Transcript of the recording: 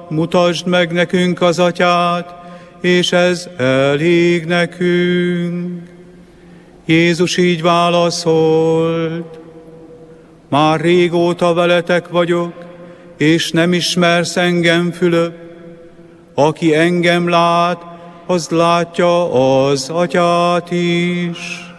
mutasd meg nekünk az Atyát, és ez elég nekünk. Jézus így válaszolt: már régóta veletek vagyok, és nem ismersz engem, Fülöp. Aki engem lát, az látja az Atyát is.